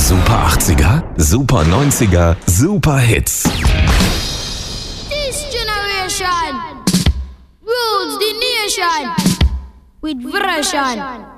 Super 80er, Super 90er, Super Hits. This generation rules the nation with version.